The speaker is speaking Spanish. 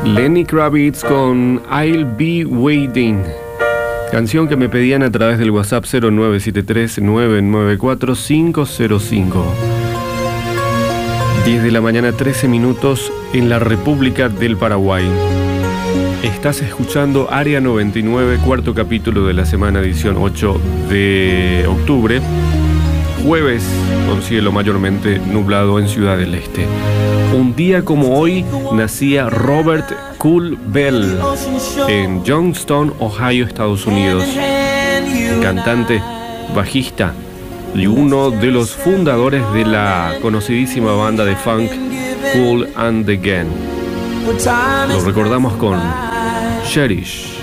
Lenny Kravitz con I'll Be Waiting, canción que me pedían a través del WhatsApp 0973-994-505. 10 de la mañana, 13 minutos en la República del Paraguay. Estás escuchando Área 99, cuarto capítulo de la semana, edición 8 de octubre. Jueves, con cielo mayormente nublado en Ciudad del Este. Un día como hoy nacía Robert Cool Bell en Youngstown, Ohio, Estados Unidos. Cantante, bajista y uno de los fundadores de la conocidísima banda de funk Kool and the Gang. Lo recordamos con Cherish.